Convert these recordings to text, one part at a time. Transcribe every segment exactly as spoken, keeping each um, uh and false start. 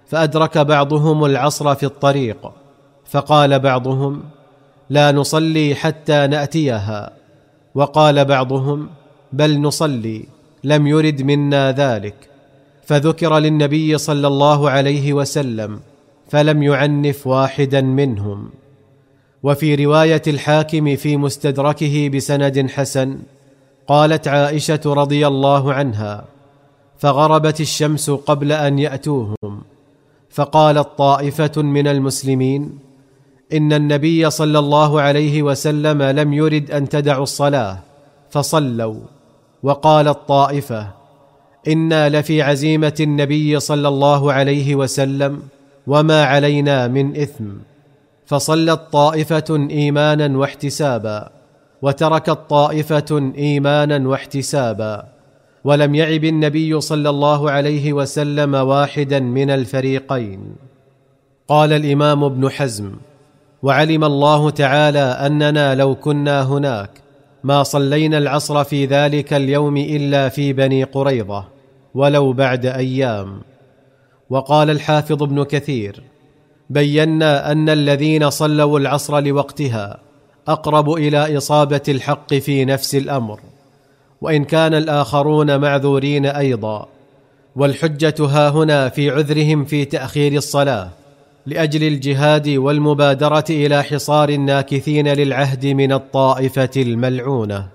فأدرك بعضهم العصر في الطريق، فقال بعضهم: لا نصلي حتى نأتيها، وقال بعضهم: بل نصلي، لم يرد منا ذلك. فذكر للنبي صلى الله عليه وسلم فلم يعنف واحدا منهم. وفي رواية الحاكم في مستدركه بسند حسن قالت عائشة رضي الله عنها: فغربت الشمس قبل أن يأتوهم، فقالت طائفة من المسلمين: إن النبي صلى الله عليه وسلم لم يرد أن تدعوا الصلاة، فصلوا. وقالت طائفة: إنا لفي عزيمة النبي صلى الله عليه وسلم وما علينا من إثم، فصلت طائفة إيمانا واحتسابا، وتركت طائفة إيمانا واحتسابا، ولم يعب النبي صلى الله عليه وسلم واحدا من الفريقين. قال الإمام ابن حزم: وعلم الله تعالى أننا لو كنا هناك ما صلينا العصر في ذلك اليوم إلا في بني قريظة، ولو بعد أيام. وقال الحافظ ابن كثير: بينا أن الذين صلوا العصر لوقتها أقرب إلى إصابة الحق في نفس الأمر، وإن كان الآخرون معذورين أيضا، والحجة ها هنا في عذرهم في تأخير الصلاة لأجل الجهاد والمبادرة إلى حصار الناكثين للعهد من الطائفة الملعونة.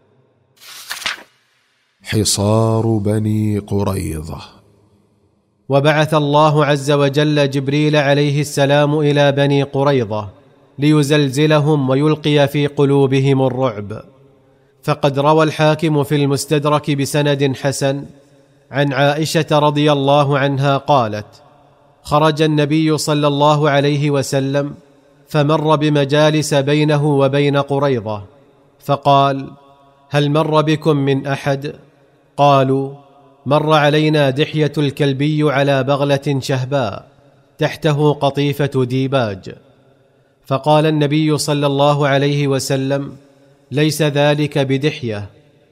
حصار بني قريظة. وبعث الله عز وجل جبريل عليه السلام إلى بني قريظة ليزلزلهم ويلقي في قلوبهم الرعب. فقد روى الحاكم في المستدرك بسند حسن عن عائشة رضي الله عنها قالت: خرج النبي صلى الله عليه وسلم فمر بمجالس بينه وبين قريظة، فقال: هل مر بكم من أحد؟ قالوا: مر علينا دحية الكلبي على بغلة شهباء تحته قطيفة ديباج. فقال النبي صلى الله عليه وسلم: ليس ذلك بدحية،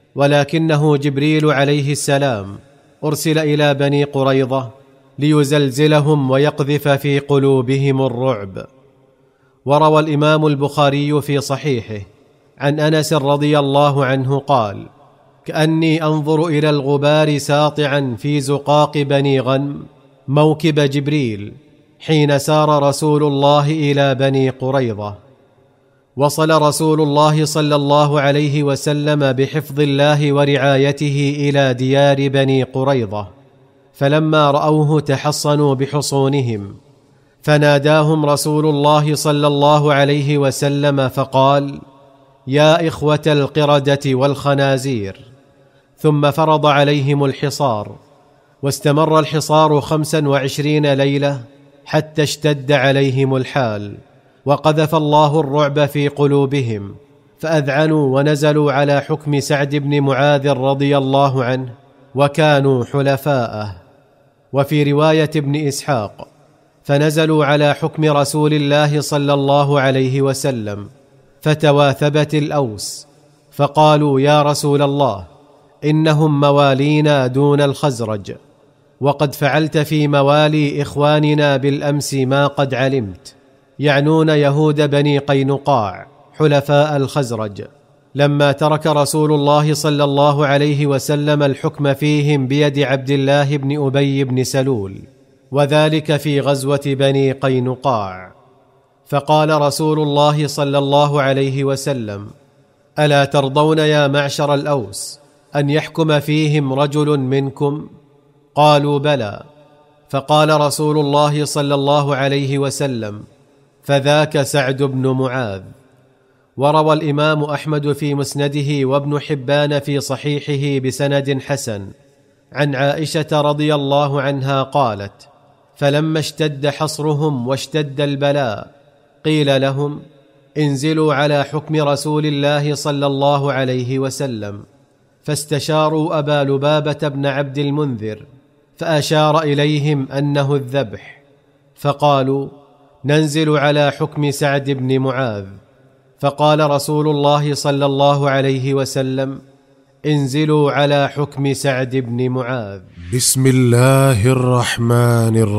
ولكنه جبريل عليه السلام أرسل إلى بني قريظة ليزلزلهم ويقذف في قلوبهم الرعب. وروى الإمام البخاري في صحيحه عن أنس رضي الله عنه قال: كأني أنظر إلى الغبار ساطعا في زقاق بني غنم موكب جبريل حين سار رسول الله إلى بني قريظة. وصل رسول الله صلى الله عليه وسلم بحفظ الله ورعايته إلى ديار بني قريظة، فلما رأوه تحصنوا بحصونهم، فناداهم رسول الله صلى الله عليه وسلم فقال: يا إخوة القردة والخنازير، ثم فرض عليهم الحصار. واستمر الحصار خمسا وعشرين ليلة حتى اشتد عليهم الحال، وقذف الله الرعب في قلوبهم، فأذعنوا ونزلوا على حكم سعد بن معاذ رضي الله عنه، وكانوا حلفاءه. وفي رواية ابن إسحاق: فنزلوا على حكم رسول الله صلى الله عليه وسلم، فتواثبت الأوس، فقالوا: يا رسول الله، إنهم موالينا دون الخزرج، وقد فعلت في موالي إخواننا بالأمس ما قد علمت، يعنون يهود بني قينقاع حلفاء الخزرج، لما ترك رسول الله صلى الله عليه وسلم الحكم فيهم بيد عبد الله بن أبي بن سلول، وذلك في غزوة بني قينقاع. فقال رسول الله صلى الله عليه وسلم: ألا ترضون يا معشر الأوس أن يحكم فيهم رجل منكم؟ قالوا: بلى. فقال رسول الله صلى الله عليه وسلم: فذاك سعد بن معاذ. وروى الإمام أحمد في مسنده وابن حبان في صحيحه بسند حسن عن عائشة رضي الله عنها قالت: فلما اشتد حصرهم واشتد البلاء قيل لهم: انزلوا على حكم رسول الله صلى الله عليه وسلم، فاستشاروا أبا لبابة بن عبد المنذر، فأشار إليهم أنه الذبح، فقالوا: ننزل على حكم سعد بن معاذ. فقال رسول الله صلى الله عليه وسلم: انزلوا على حكم سعد بن معاذ. بسم الله الرحمن الرحيم.